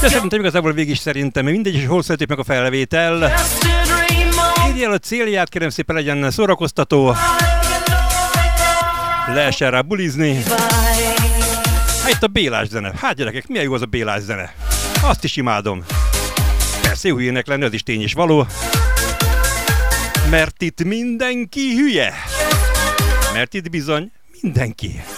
De szerintem igazából végig szerintem mindegy, és hol születik meg a felvétel. Írjál a célját, kérem szépen legyen szórakoztató. Lehessen rá bulizni. Hát itt a Bélás zene. Hát gyerekek, milyen jó az a Bélás zene. Azt is imádom. Persze jó hülyének lenni, az is tény és való. Mert itt mindenki hülye. Mert itt bizony mindenki.